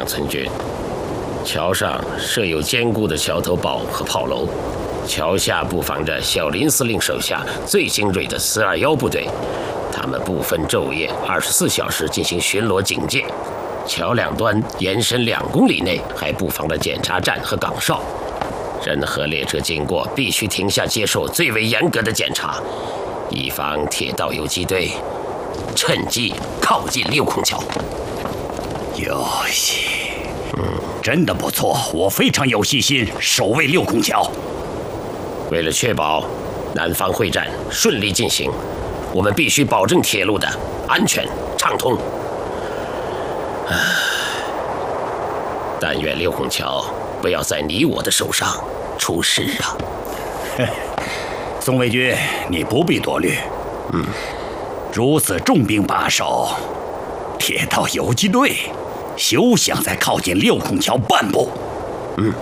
两村军。桥上设有坚固的桥头堡和炮楼，桥下布防着小林司令手下最精锐的421部队，他们不分昼夜，24小时进行巡逻警戒。桥两端延伸2公里内还布防了检查站和岗哨，任何列车经过必须停下接受最为严格的检查，以防铁道游击队趁机靠近六孔桥。 有戏，真的不错，我非常有信心守卫六孔桥。 为了确保南方会战顺利进行，我们必须保证铁路的安全畅通。但愿六孔桥不要在你我的手上出事啊！ 宋卫军，你不必多虑。如此重兵把守，铁道游击队休想再靠近六孔桥半步。